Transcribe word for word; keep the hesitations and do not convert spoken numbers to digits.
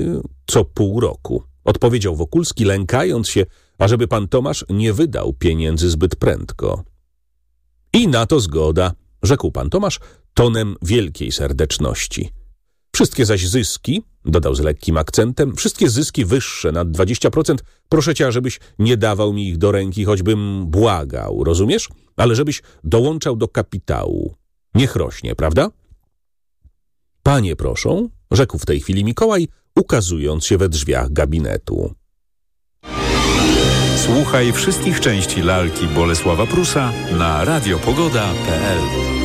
co pół roku, odpowiedział Wokulski, lękając się, ażeby pan Tomasz nie wydał pieniędzy zbyt prędko. I na to zgoda, rzekł pan Tomasz tonem wielkiej serdeczności. Wszystkie zaś zyski, dodał z lekkim akcentem, wszystkie zyski wyższe nad dwadzieścia procent, proszę cię, żebyś nie dawał mi ich do ręki, choćbym błagał, rozumiesz? Ale żebyś dołączał do kapitału. Niech rośnie, prawda? Panie proszą, rzekł w tej chwili Mikołaj, ukazując się we drzwiach gabinetu. Słuchaj wszystkich części lalki Bolesława Prusa na radiopogoda kropka pe el.